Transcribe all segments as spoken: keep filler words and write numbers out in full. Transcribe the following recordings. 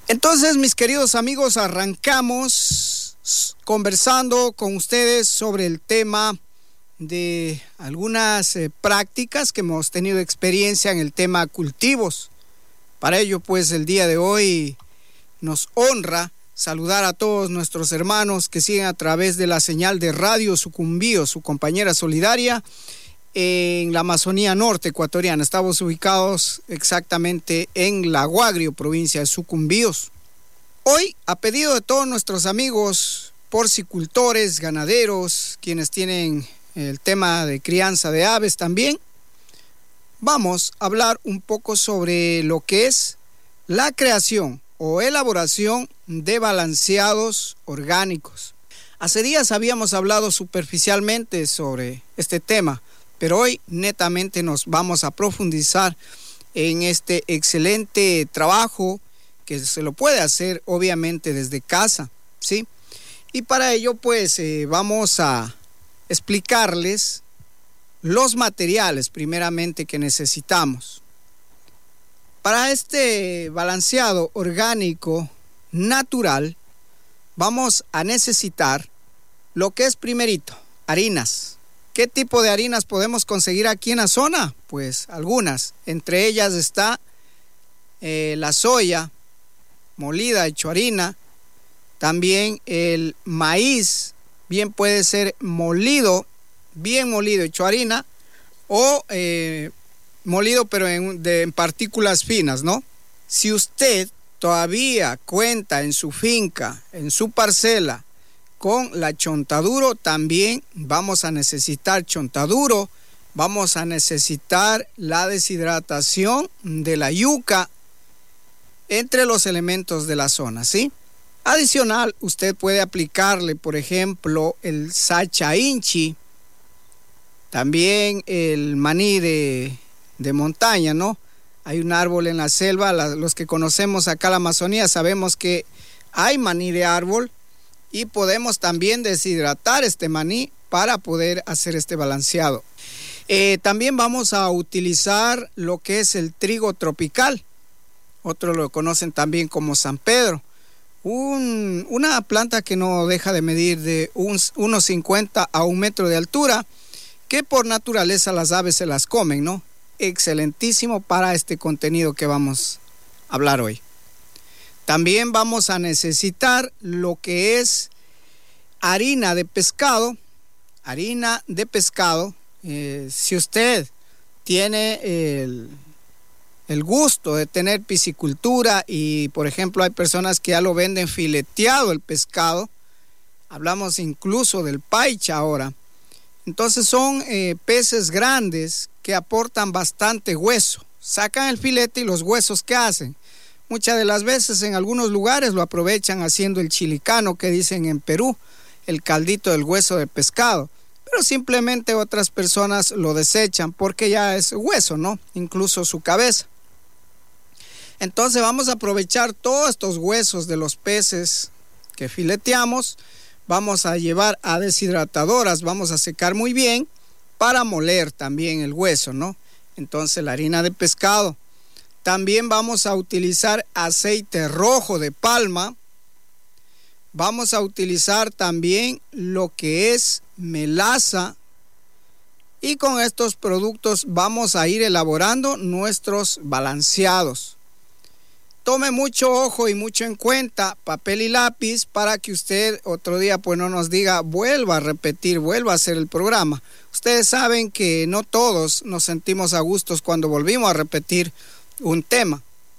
Entonces, mis queridos amigos, arrancamos conversando con ustedes sobre el tema de algunas eh, prácticas que hemos tenido experiencia en el tema cultivos. Para ello, pues, el día de hoy nos honra saludar a todos nuestros hermanos que siguen a través de la señal de Radio Sucumbíos, su compañera solidaria, en la Amazonía Norte ecuatoriana. Estamos ubicados exactamente en La Guagrio, provincia de Sucumbíos. Hoy, a pedido de todos nuestros amigos porcicultores, ganaderos, quienes tienen el tema de crianza de aves también, vamos a hablar un poco sobre lo que es la creación o elaboración de balanceados orgánicos. Hace días habíamos hablado superficialmente sobre este tema, pero hoy netamente nos vamos a profundizar en este excelente trabajo que se lo puede hacer obviamente desde casa, ¿sí? Y para ello pues eh, vamos a explicarles los materiales primeramente que necesitamos. Para este balanceado orgánico natural vamos a necesitar lo que es primerito, harinas. ¿Qué tipo de harinas podemos conseguir aquí en la zona? Pues algunas. Entre ellas está eh, la soya molida, hecho harina. También el maíz, bien puede ser molido, bien molido, hecho harina. O eh, molido pero en, de, en partículas finas, ¿no? Si usted todavía cuenta en su finca, en su parcela, con la chontaduro, también vamos a necesitar chontaduro, vamos a necesitar la deshidratación de la yuca entre los elementos de la zona, ¿sí? Adicional, usted puede aplicarle, por ejemplo, el sacha inchi, también el maní de, de montaña, ¿no? Hay un árbol en la selva, la, los que conocemos acá la Amazonía sabemos que hay maní de árbol, y podemos también deshidratar este maní para poder hacer este balanceado. Eh, también vamos a utilizar lo que es el trigo tropical. Otros lo conocen también como San Pedro. Un, una planta que no deja de medir de un, uno cincuenta a un metro de altura, que por naturaleza las aves se las comen, ¿no? Excelentísimo para este contenido que vamos a hablar hoy. También vamos a necesitar lo que es harina de pescado. Harina de pescado. Eh, si usted tiene el, el gusto de tener piscicultura y, por ejemplo, hay personas que ya lo venden fileteado el pescado. Hablamos incluso del paicha ahora. Entonces son eh, peces grandes que aportan bastante hueso. Sacan el filete y los huesos, ¿qué hacen? Muchas de las veces en algunos lugares lo aprovechan haciendo el chilicano que dicen en Perú, el caldito del hueso de pescado. Pero simplemente otras personas lo desechan porque ya es hueso, ¿no? Incluso su cabeza. Entonces vamos a aprovechar todos estos huesos de los peces que fileteamos. Vamos a llevar a deshidratadoras, vamos a secar muy bien para moler también el hueso, ¿no? Entonces la harina de pescado. También vamos a utilizar aceite rojo de palma. Vamos a utilizar también lo que es melaza. Y con estos productos vamos a ir elaborando nuestros balanceados. Tome mucho ojo y mucho en cuenta, papel y lápiz, para que usted otro día pues no nos diga, vuelva a repetir, vuelva a hacer el programa. Ustedes saben que no todos nos sentimos a gustos cuando volvimos a repetir un tema.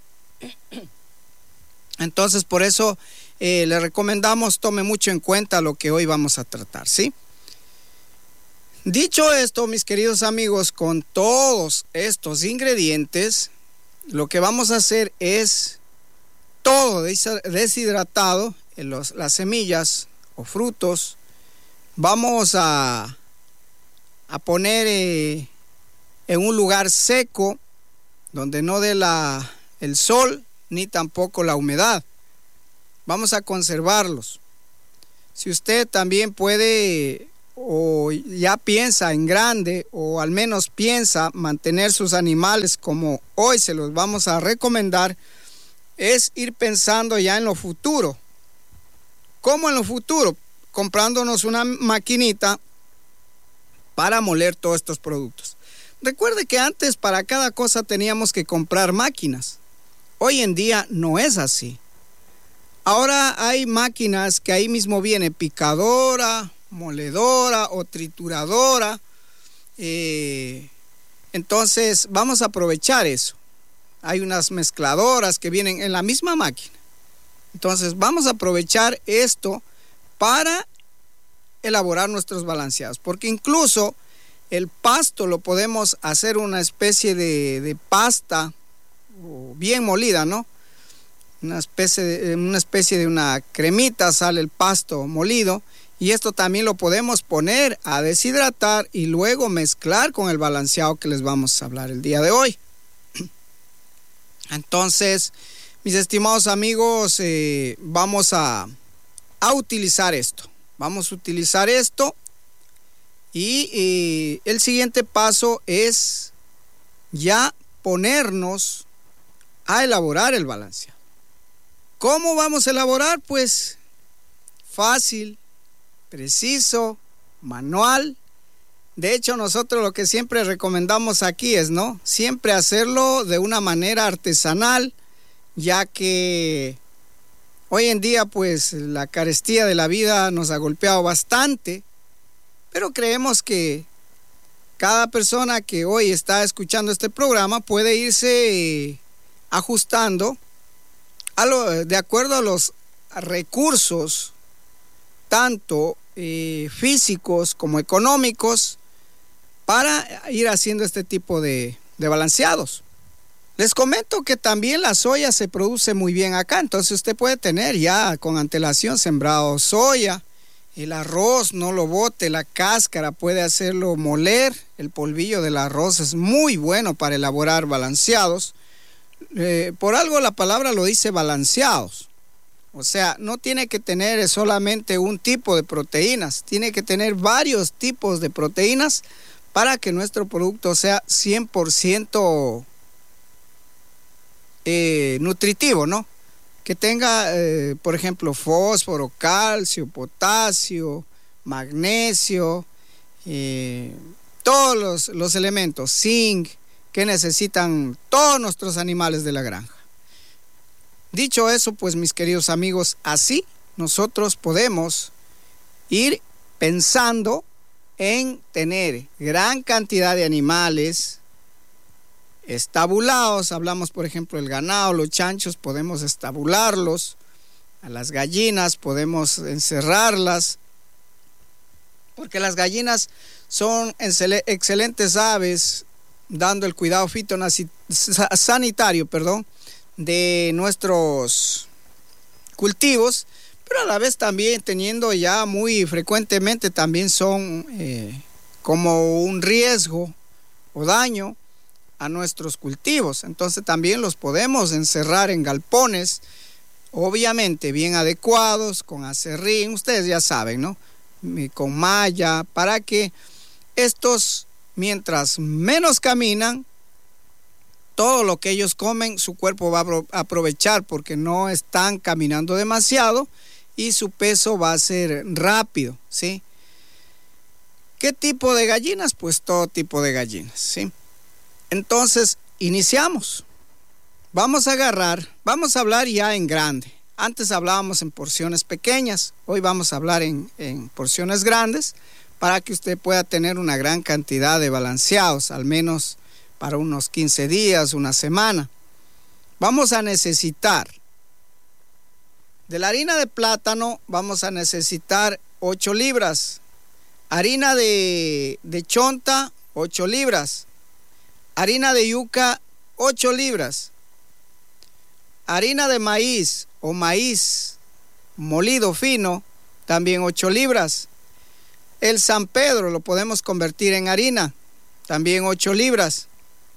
Entonces por eso eh, le recomendamos tome mucho en cuenta lo que hoy vamos a tratar, ¿sí? Dicho esto, mis queridos amigos, con todos estos ingredientes, lo que vamos a hacer es todo deshidratado, en los, las semillas o frutos, vamos a, a poner eh, en un lugar seco, donde no dé la, el sol ni tampoco la humedad. Vamos a conservarlos. Si usted también puede o ya piensa en grande o al menos piensa mantener sus animales como hoy se los vamos a recomendar, es ir pensando ya en lo futuro. ¿Cómo en lo futuro? Comprándonos una maquinita para moler todos estos productos. Recuerde que antes para cada cosa teníamos que comprar máquinas. Hoy en día no es así. Ahora hay máquinas que ahí mismo viene picadora, moledora o trituradora. Eh, entonces vamos a aprovechar eso. Hay unas mezcladoras que vienen en la misma máquina. Entonces vamos a aprovechar esto para elaborar nuestros balanceados, porque incluso el pasto lo podemos hacer una especie de, de pasta bien molida, ¿no? Una especie de, una especie de una cremita, sale el pasto molido, y esto también lo podemos poner a deshidratar y luego mezclar con el balanceado que les vamos a hablar el día de hoy. Entonces, mis estimados amigos, eh, vamos a, a utilizar esto. Vamos a utilizar esto y eh, el siguiente paso es ya ponernos a elaborar el balanceado. ¿Cómo vamos a elaborar? Pues fácil, preciso, manual. De hecho, nosotros lo que siempre recomendamos aquí es, ¿no? Siempre hacerlo de una manera artesanal, ya que hoy en día pues la carestía de la vida nos ha golpeado bastante, pero creemos que cada persona que hoy está escuchando este programa puede irse ajustando a lo, de acuerdo a los recursos, tanto eh, físicos como económicos, para ir haciendo este tipo de, de balanceados. Les comento que también la soya se produce muy bien acá, entonces usted puede tener ya con antelación sembrado soya. El arroz no lo bote, la cáscara puede hacerlo moler. El polvillo del arroz es muy bueno para elaborar balanceados. Eh, por algo la palabra lo dice balanceados. O sea, no tiene que tener solamente un tipo de proteínas, tiene que tener varios tipos de proteínas para que nuestro producto sea cien por ciento Eh, nutritivo, ¿no? Que tenga, eh, por ejemplo, fósforo, calcio, potasio, magnesio, eh, todos los, los elementos, zinc, que necesitan todos nuestros animales de la granja. Dicho eso, pues mis queridos amigos, así nosotros podemos ir pensando en tener gran cantidad de animales estabulados. Hablamos, por ejemplo, del ganado, los chanchos, podemos estabularlos. A las gallinas podemos encerrarlas, porque las gallinas son excelentes aves, dando el cuidado fitosanitario, perdón, de nuestros cultivos, pero a la vez también teniendo ya muy frecuentemente también son eh, como un riesgo o daño a nuestros cultivos. Entonces también los podemos encerrar en galpones, obviamente bien adecuados, con acerrín, ustedes ya saben, ¿no? Con malla, para que estos, mientras menos caminan, todo lo que ellos comen, su cuerpo va a aprovechar porque no están caminando demasiado y su peso va a ser rápido, ¿sí? ¿Qué tipo de gallinas? Pues todo tipo de gallinas, ¿sí? Entonces, iniciamos. Vamos a agarrar, vamos a hablar ya en grande. Antes hablábamos en porciones pequeñas, hoy vamos a hablar en, en porciones grandes para que usted pueda tener una gran cantidad de balanceados, al menos para unos quince días, una semana. Vamos a necesitar, de la harina de plátano, vamos a necesitar ocho libras. Harina de, de chonta, ocho libras. Harina de yuca, ocho libras. Harina de maíz o maíz molido fino, también ocho libras. El San Pedro lo podemos convertir en harina, también ocho libras.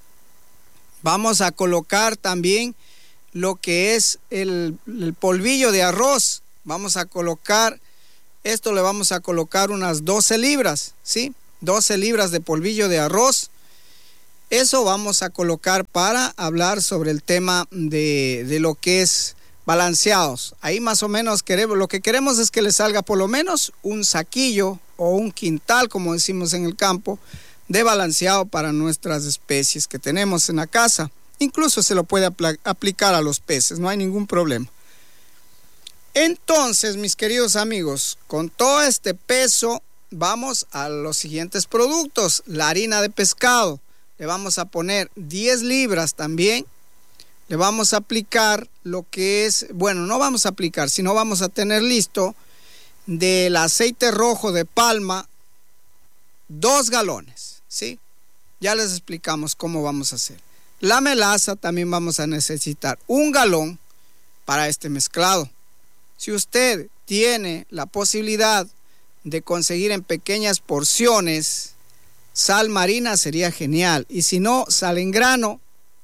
Vamos a colocar también lo que es el, el polvillo de arroz. Vamos a colocar, esto le vamos a colocar unas doce libras, ¿sí? doce libras de polvillo de arroz. Eso vamos a colocar para hablar sobre el tema de, de lo que es balanceados. Ahí más o menos queremos, lo que queremos es que le salga por lo menos un saquillo o un quintal, como decimos en el campo, de balanceado para nuestras especies que tenemos en la casa. Incluso se lo puede apl- aplicar a los peces, no hay ningún problema. Entonces, mis queridos amigos, con todo este peso vamos a los siguientes productos. La harina de pescado, le vamos a poner diez libras también. Le vamos a aplicar lo que es, bueno, no vamos a aplicar, sino vamos a tener listo del aceite rojo de palma, dos galones, ¿sí? Ya les explicamos cómo vamos a hacer. La melaza también vamos a necesitar un galón para este mezclado. Si usted tiene la posibilidad de conseguir en pequeñas porciones sal marina, sería genial. Y si no, sal en grano,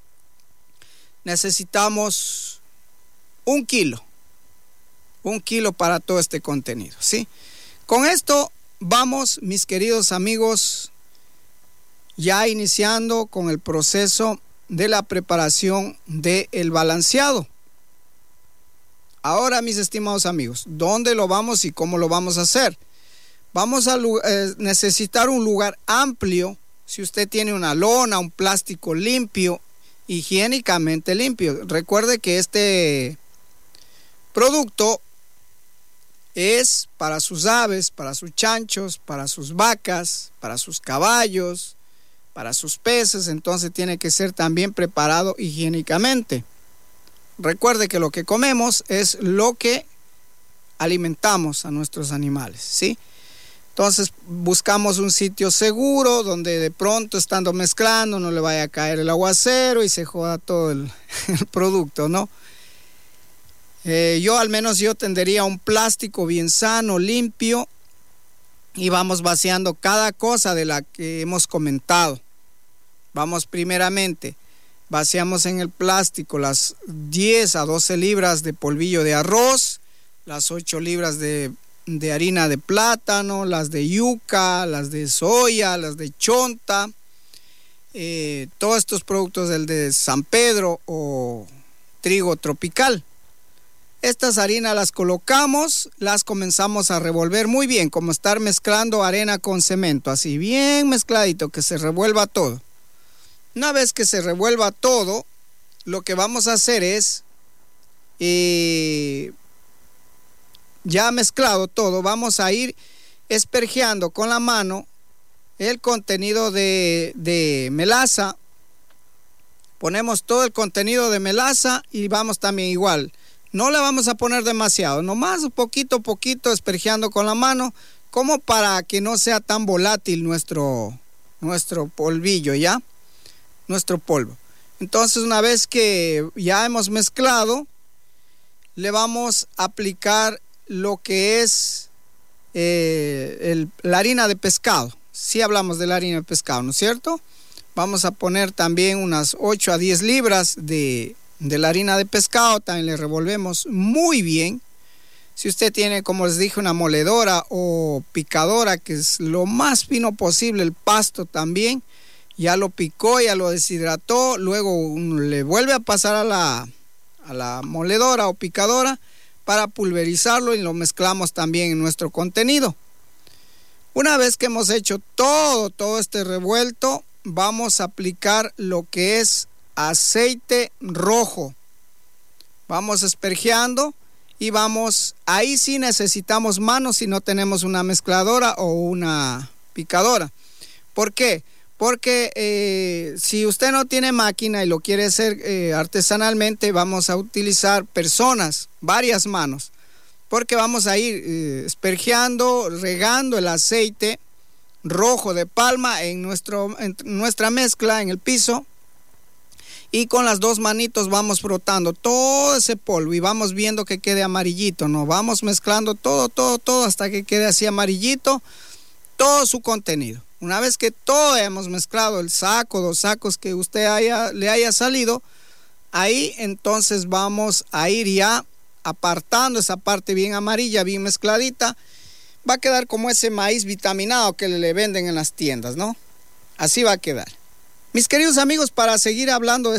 necesitamos un kilo. Un kilo para todo este contenido, ¿sí? Con esto vamos, mis queridos amigos, ya iniciando con el proceso de la preparación del balanceado. Ahora, mis estimados amigos, ¿dónde lo vamos y cómo lo vamos a hacer? Vamos a eh, necesitar un lugar amplio. Si usted tiene una lona, un plástico limpio, higiénicamente limpio. Recuerde que este producto es para sus aves, para sus chanchos, para sus vacas, para sus caballos, para sus peces, entonces tiene que ser también preparado higiénicamente. Recuerde que lo que comemos es lo que alimentamos a nuestros animales, ¿sí? Entonces buscamos un sitio seguro donde de pronto, estando mezclando, no le vaya a caer el aguacero y se joda todo el, el producto, ¿no? Eh, yo al menos yo tendría un plástico bien sano, limpio, y vamos vaciando cada cosa de la que hemos comentado. Vamos primeramente, vaciamos en el plástico las diez a doce libras de polvillo de arroz, las ocho libras de, de harina de plátano, las de yuca, las de soya, las de chonta, eh, todos estos productos del de San Pedro o trigo tropical. Estas harinas las colocamos, las comenzamos a revolver muy bien, como estar mezclando arena con cemento, así bien mezcladito, que se revuelva todo. Una vez que se revuelva todo, lo que vamos a hacer es, eh, ya mezclado todo, vamos a ir espergeando con la mano el contenido de, de melaza. Ponemos todo el contenido de melaza y vamos también igual. No le vamos a poner demasiado, nomás poquito a poquito espergeando con la mano, como para que no sea tan volátil nuestro, nuestro polvillo, ¿ya? Nuestro polvo. Entonces, una vez que ya hemos mezclado, le vamos a aplicar lo que es eh, el, la harina de pescado. Sí hablamos de la harina de pescado, ¿no es cierto? Vamos a poner también unas ocho a diez libras de, de la harina de pescado. También le revolvemos muy bien. Si usted tiene, como les dije, una moledora o picadora, que es lo más fino posible, el pasto también, ya lo picó, ya lo deshidrató, luego le vuelve a pasar a la, a la moledora o picadora para pulverizarlo y lo mezclamos también en nuestro contenido. Una vez que hemos hecho todo, todo este revuelto, vamos a aplicar lo que es aceite rojo. Vamos espergeando y vamos, ahí sí necesitamos manos si no tenemos una mezcladora o una picadora. ¿Por qué? Porque eh, si usted no tiene máquina y lo quiere hacer eh, artesanalmente, vamos a utilizar personas, varias manos, porque vamos a ir eh, espergeando, regando el aceite rojo de palma en, nuestro, en nuestra mezcla en el piso, y con las dos manitos vamos frotando todo ese polvo y vamos viendo que quede amarillito, ¿no? Vamos mezclando todo, todo, todo hasta que quede así amarillito, todo su contenido. Una vez que todo hemos mezclado, el saco, dos sacos que usted haya, le haya salido, ahí entonces vamos a ir ya apartando esa parte bien amarilla, bien mezcladita. Va a quedar como ese maíz vitaminado que le venden en las tiendas, ¿no? Así va a quedar. Mis queridos amigos, para seguir hablando de